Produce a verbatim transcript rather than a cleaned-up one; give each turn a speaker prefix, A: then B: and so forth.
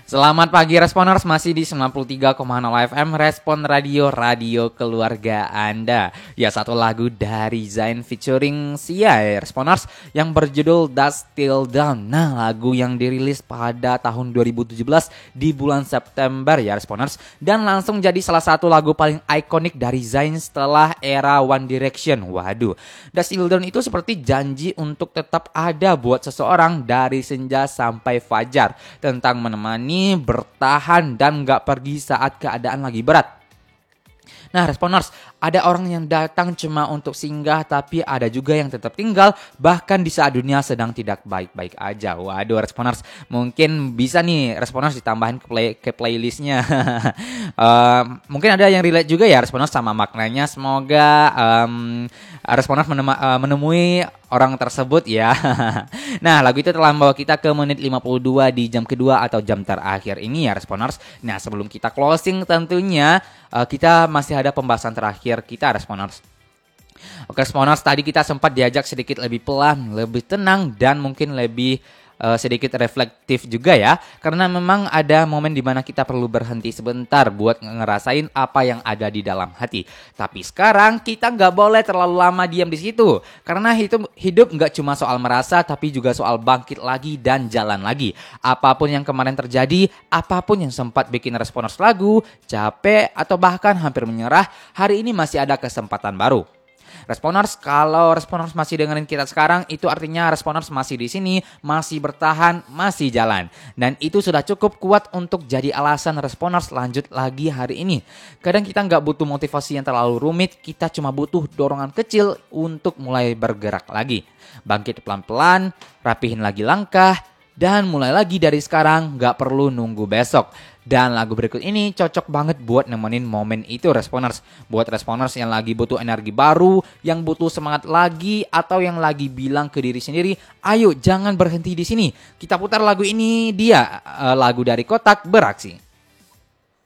A: Selamat pagi Responers, masih di sembilan puluh tiga koma nol F M Respon Radio, radio keluarga Anda. Ya, satu lagu dari Zayn featuring Sia ya Responers yang berjudul Dust Till Dawn. Nah, lagu yang dirilis pada tahun dua ribu tujuh belas di bulan September ya Responers, dan langsung jadi salah satu lagu paling ikonik dari Zayn setelah era One Direction. Waduh, Dust Till Dawn itu seperti janji untuk tetap ada buat seseorang dari senja sampai fajar, tentang menemani, bertahan, dan gak pergi saat keadaan lagi berat. Nah Responers, ada orang yang datang cuma untuk singgah, tapi ada juga yang tetap tinggal bahkan di saat dunia sedang tidak baik-baik aja. Waduh Responers, mungkin bisa nih Responers ditambahin ke, play, ke playlistnya. uh, Mungkin ada yang relate juga ya Responers sama maknanya. Semoga um, Responers menema, uh, menemui orang tersebut ya. Nah, lagu itu telah membawa kita ke menit lima puluh dua di jam kedua atau jam terakhir ini ya Responers. Nah, sebelum kita closing tentunya uh, kita masih ada pembahasan terakhir kita Responers. Oke Responers, tadi kita sempat diajak sedikit lebih pelan, lebih tenang, dan mungkin lebih Uh, sedikit reflektif juga ya, karena memang ada momen dimana kita perlu berhenti sebentar buat ngerasain apa yang ada di dalam hati. Tapi sekarang kita nggak boleh terlalu lama diam di situ, karena hidup hidup nggak cuma soal merasa, tapi juga soal bangkit lagi dan jalan lagi. Apapun yang kemarin terjadi, apapun yang sempat bikin Responers lagu, capek, atau bahkan hampir menyerah, hari ini masih ada kesempatan baru. Responers, kalau Responers masih dengerin kita sekarang, itu artinya Responers masih di sini, masih bertahan, masih jalan. Dan itu sudah cukup kuat untuk jadi alasan Responers lanjut lagi hari ini. Kadang kita nggak butuh motivasi yang terlalu rumit, kita cuma butuh dorongan kecil untuk mulai bergerak lagi. Bangkit pelan-pelan, rapihin lagi langkah, dan mulai lagi dari sekarang, nggak perlu nunggu besok. Dan lagu berikut ini cocok banget buat nemenin momen itu Responers. Buat Responers yang lagi butuh energi baru, yang butuh semangat lagi, atau yang lagi bilang ke diri sendiri, ayo jangan berhenti di sini. Kita putar lagu ini, dia uh, lagu dari Kotak Beraksi.